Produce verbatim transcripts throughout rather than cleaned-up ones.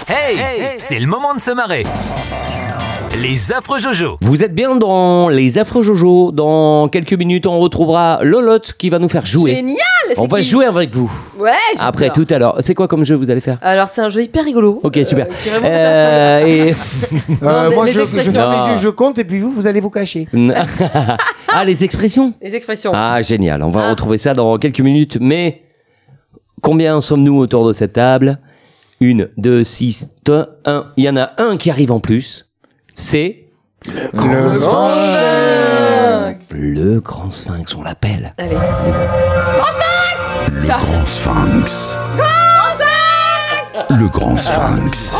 Hey, hey, c'est le moment de se marrer. Les affreux Jojo. Vous êtes bien dans les affreux Jojo. Dans quelques minutes, on retrouvera Lolotte qui va nous faire jouer. Génial. On va qui... jouer avec vous. Ouais, j'ai Après peur. tout à l'heure. C'est quoi comme jeu vous allez faire? Alors, c'est un jeu hyper rigolo. Ok, super. Euh, qui remonte Euh, et... Euh, Non, moi, les je, je expressions. ferme Non. les yeux, je compte, et puis vous, vous allez vous cacher. ah, les expressions. Les expressions. Ah, génial. On va Ah. retrouver ça dans quelques minutes. Mais combien sommes-nous autour de cette table? Une, deux, six, un. Il y en a un qui arrive en plus. C'est Le le grand sphinx, on l'appelle. Allez. Le Ça. grand sphinx. Le grand sphinx.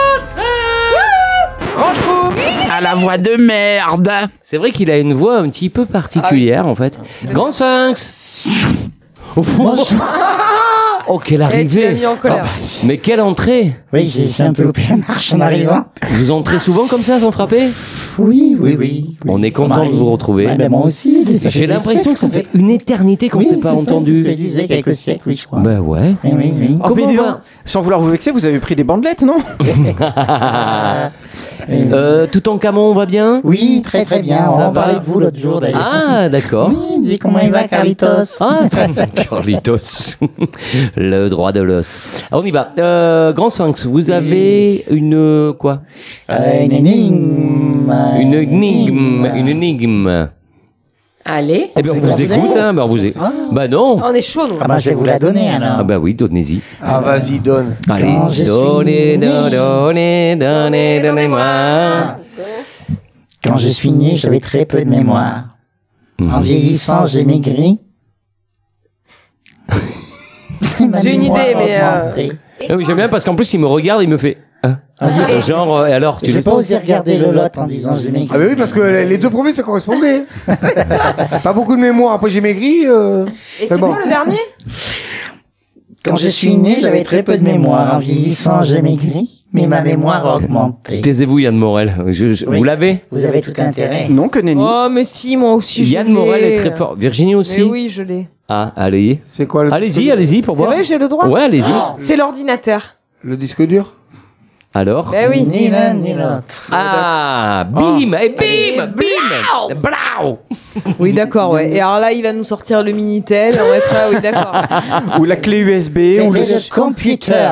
À la voix de merde. C'est vrai qu'il a une voix un petit peu particulière, en fait. Grand sphinx. Oh, quelle Eh, tu l'as arrivée. mis en colère. Ah, mais quelle entrée. Oui, j'ai j'ai un peu loupé la marche en arrivant. Vous entrez souvent comme ça, sans frapper? Oui, oui, oui. On oui, est ça content de m'arrive. vous retrouver. Ouais, ben moi aussi. ça fait J'ai des l'impression que ça siècles fait une éternité qu'on qu'on ne s'est- s'est pas Oui, c'est ça, c'est ce entendu. que je disais, quelques siècles, oui, je crois. Bah ouais. Oui, oui, oui. Oh, Comment mais dis va donc, sans vouloir vous vexer, vous avez pris des bandelettes, non? euh, tout en camon, on va bien? Oui, très très bien. Ça On va. en parlait de vous l'autre jour d'ailleurs. Ah, d'accord. Oui, dis comment il va, Carlitos. Ah, Carlitos. Le droit de l'os. On y va. Euh, Grand Sphinx, vous avez une... euh, quoi? Euh, une énigme. Une énigme. Une énigme. Allez. Eh bien, on C'est vous la écoute, vraie hein. Bah, on vous écoute. Ah. Bah non. On est chaud, nous. Ah bah, je vais vous la donner alors. Ah bah oui, donnez-y. Ah, vas-y, donne. Allez, Quand je suis donnez, né. donnez, donnez, donnez-moi. Quand je suis né, j'avais très peu de mémoire. Mhm. En vieillissant, j'ai maigri. Ma J'ai une mémoire idée, mais, a euh, augmenté. Ah oui, j'aime bien parce qu'en plus, il me regarde, il me fait... Hein Ah oui, C'est genre, euh, et alors, tu J'ai le pas sais? osé regarder le lot en disant j'ai maigri. Ah, bah oui, parce que les deux premiers, ça correspondait. Pas beaucoup de mémoire, après j'ai maigri. Euh... Et c'est bon. quoi le dernier? Quand je suis né, j'avais très peu de mémoire. En vieillissant, j'ai maigri, mais ma mémoire a augmenté. Taisez-vous, Yann Morel. Je- je- Oui. Vous l'avez? Vous avez tout intérêt. Non, que nenni. Oh, mais si, moi aussi, je Yann l'ai. Morel est très fort. Virginie aussi? Mais oui, je l'ai. Ah, allez. C'est quoi le Allez-y, disque allez-y pour C'est voir. vrai, j'ai le droit? Ouais, allez-y. C'est l'ordinateur. Le disque dur? Alors? Eh oui. Ni l'un ni l'autre. Ah, bim, et bim, bim, blau. Oui, d'accord, ouais. Et alors là, il va nous sortir le Minitel. On va être là, oui, d'accord. Ou la clé U S B? ou C'était le... le computer.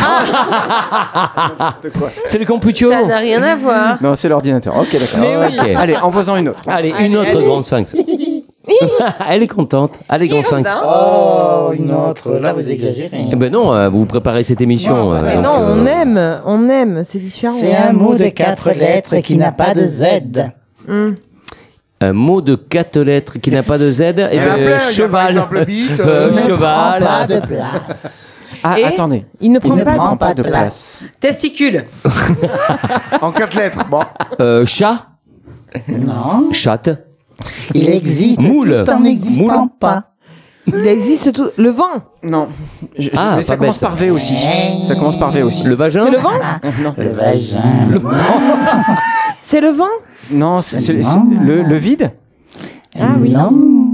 C'est le computer. Ça n'a rien à voir. Non, c'est l'ordinateur. Ok, d'accord. Mais oui. Ok. Allez, envoie-en une autre. Allez, Allez, une autre allez. grande sphinx. Elle est contente. Allez, grand sphinx. Oh, une autre. Là, vous exagérez. Eh ben non, euh, vous préparez cette émission. euh, Mais donc, non, on euh, aime. On aime. C'est différent. C'est un mot de quatre lettres qui n'a pas de Z. Hum. Un mot de quatre lettres qui n'a pas de Z. Et Il y en a plein, il y a par cheval. exemple bite, Euh, euh, Il ne cheval. prend pas de place. Ah, Et attendez. Il ne Il prend ne pas prend de... pas de place. Testicule. En quatre lettres. Bon. Euh, chat. Non. Chatte. Il existe Moule. tout en n'existant Moule. pas. Il existe tout. Le vent. Non. Je- Ah, mais ça pas commence bête. par V aussi. Ça commence par V aussi. Le vagin. C'est le vent. Non. Le vagin. C'est le vent. Non, c'est c'est- Non. c'est le, le vide. Ah oui. Non.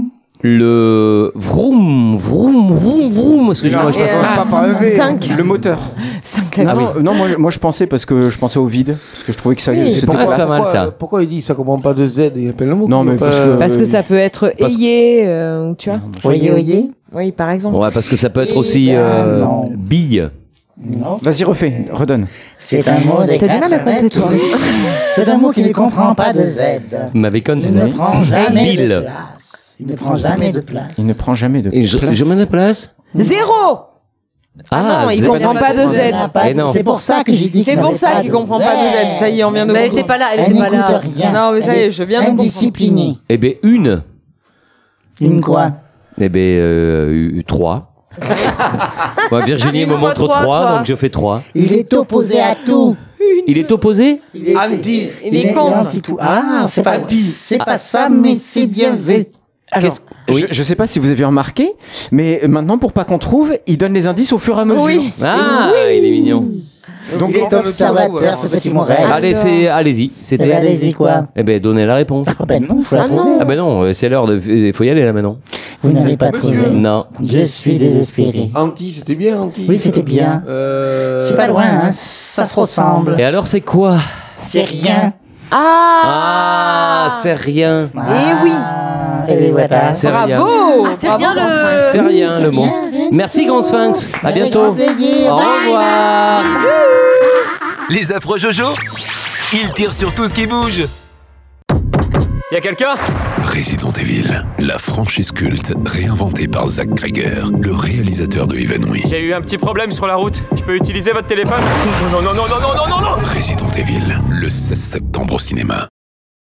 Le vroom, vroom, vroom, vroom. Parce que je Non, moi, ça je commence pense- pas par un V. Cinq. Le moteur. Cinq Non, lettres. non, moi, moi je pensais parce que je pensais au vide parce que je trouvais que ça Oui. c'était pourquoi pas- c'est pas mal, pourquoi- ça. Pourquoi il dit ça comprend pas de Z et appelle le mot Euh, qui Non, mais veut parce pas- que- Parce que ça peut être Parce- ayé, euh, tu vois. Voyez, voyez. Oui, par exemple. Ouais, parce que ça peut être aussi Eh ben, euh, non. bille. Non. Vas-y, refais, redonne. C'est un mot de T'as du quatre mal à compter, lettres. toi. C'est un mot qui ne comprend pas de Z. Vous m'avez Il ne connu. prend jamais Bill. de place. Il ne prend jamais de place. Il ne prend jamais de Et je, place. je me déplace. Zéro. Ah non, il Z- comprend pas de Il Z. n'a pas Eh de- non. C'est pour ça que j'ai dit C'est qu'il pour n'avait ça pas qu'il de comprend pas de Z. Ça y est, on vient de Mais elle comprendre. était pas là, elle Elle était pas n'écoute là. rien. Non, mais ça y est, je viens de comprendre. Indisciplinée. Eh ben une. Une quoi? Eh ben euh, trois. Ouais, Virginie Une me fois montre trois, trois, trois. donc je fais trois. Il est opposé à tout. Il est opposé. Il est Anti. Il est contre. anti-tout. Ah, c'est pas, Anti. c'est pas ça, mais c'est bien vu. Alors, Qu'est-ce- oui. je, je sais pas si vous avez remarqué, mais maintenant pour pas qu'on trouve, il donne les indices au fur et à mesure. Oui. Ah, il est mignon. Donc Il est on donne le observateur, tour, alors. ce petit Morel. Allez, c'est, allez-y. Eh C'était. ben, allez-y, quoi. Eh ben, donnez la réponse. Ah ben non, faut la Ah trouver. non. Ah ben non, c'est l'heure de. Il faut y aller là maintenant. Vous n'avez pas Monsieur. trouvé. Non. Je suis désespéré. Anti, c'était bien, Anti. Oui, c'était bien. Euh... C'est pas loin, hein. Ça se ressemble. Et alors, c'est quoi? C'est rien. Ah, Ah, c'est rien. Eh oui. Et oui, voilà. C'est rien. Bravo. Ah, c'est Bravo, rien le- Grand Sphinx. C'est rien le mot. rien, rien. Merci Grand Sphinx. À Avec bientôt. grand plaisir. Au Bye, revoir. Les affreux Jojo, ils tirent sur tout ce qui bouge. Y'a quelqu'un? Resident Evil, la franchise culte réinventée par Zack Cregger, le réalisateur de Evenwy. J'ai eu un petit problème sur la route. Je peux utiliser votre téléphone? Non, non, non, non, non, non, non, non, non. Resident Evil, le seize septembre au cinéma.